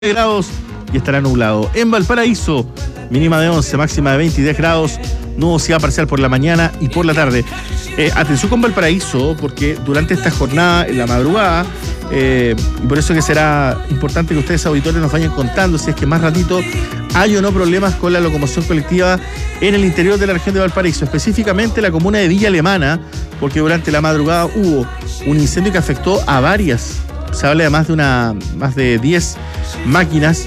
grados y estará nublado. En Valparaíso, mínima de 11, máxima de 23 grados, nubosidad parcial por la mañana y por la tarde. Atención con Valparaíso, porque durante esta jornada, en la madrugada, y por eso que será importante que ustedes, auditores, nos vayan contando si es que más ratito hay o no problemas con la locomoción colectiva en el interior de la región de Valparaíso, específicamente la comuna de Villa Alemana, porque durante la madrugada hubo un incendio que afectó a varias. Se habla de más de 10 máquinas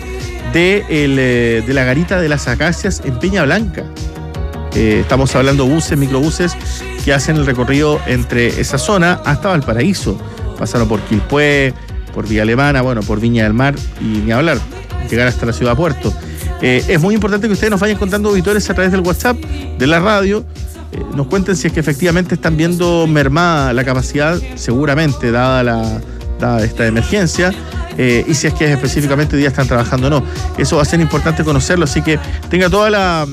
de la garita de las Acacias en Peña Blanca. Estamos hablando buses, microbuses que hacen el recorrido entre esa zona hasta Valparaíso. Pasaron por Quilpué, por Villa Alemana, bueno, por Viña del Mar y ni hablar, llegar hasta la ciudad de Puerto. Es muy importante que ustedes nos vayan contando, auditores, a través del WhatsApp de la radio. Nos cuenten si es que efectivamente están viendo mermada la capacidad, seguramente, dada esta emergencia, y si es que específicamente hoy día están trabajando o no. Eso va a ser importante conocerlo, así que tenga toda la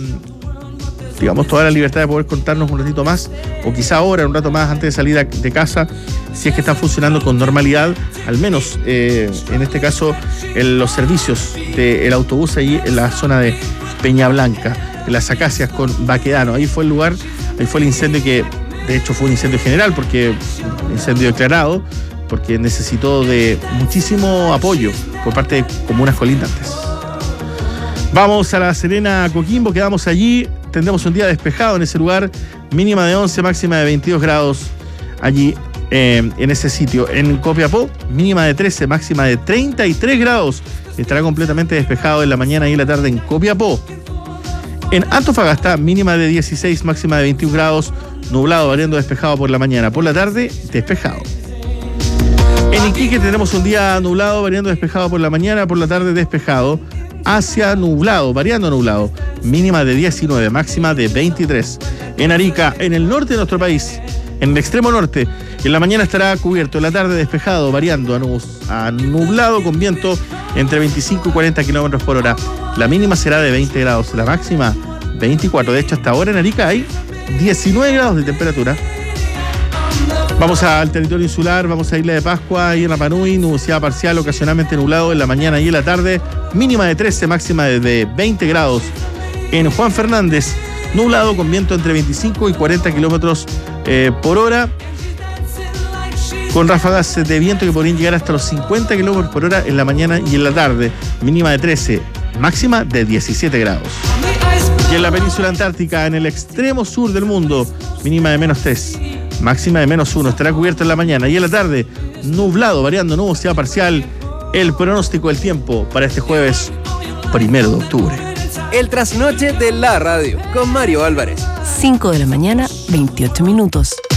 libertad de poder contarnos un ratito más, o quizá ahora, un rato más, antes de salir de casa, si es que están funcionando con normalidad, al menos en este caso los servicios del autobús ahí en la zona de Peña Blanca, en las Acacias con Baquedano. Ahí fue el lugar, ahí fue el incendio que, de hecho, fue un incendio general, porque incendio declarado, porque necesitó de muchísimo apoyo por parte de comunas colindantes. Vamos a La Serena, Coquimbo, quedamos allí, tendremos un día despejado en ese lugar, mínima de 11, máxima de 22 grados allí en ese sitio. En Copiapó, mínima de 13, máxima de 33 grados, estará completamente despejado en la mañana y en la tarde en Copiapó. En Antofagasta, mínima de 16, máxima de 21 grados, nublado, variando despejado por la mañana, por la tarde despejado. En Iquique tendremos un día nublado, variando despejado por la mañana, por la tarde despejado, hacia nublado, variando nublado, mínima de 19, máxima de 23. En Arica, en el norte de nuestro país, en el extremo norte, en la mañana estará cubierto, en la tarde despejado, variando a nublado con viento entre 25 y 40 kilómetros por hora. La mínima será de 20 grados, la máxima 24. De hecho, hasta ahora en Arica hay 19 grados de temperatura. Vamos al territorio insular, vamos a Isla de Pascua y en Rapa Nui, nubosidad parcial, ocasionalmente nublado en la mañana y en la tarde, mínima de 13, máxima de 20 grados. En Juan Fernández, nublado con viento entre 25 y 40 kilómetros por hora, con ráfagas de viento que podrían llegar hasta los 50 kilómetros por hora en la mañana y en la tarde, mínima de 13, máxima de 17 grados. Y en la península antártica, en el extremo sur del mundo, mínima de menos 3. Máxima de menos 1, estará cubierto en la mañana y en la tarde, nublado, variando, nubosidad parcial. El pronóstico del tiempo para este jueves 1 de octubre. El trasnoche de la radio, con Mario Álvarez. 5 de la mañana, 28 minutos.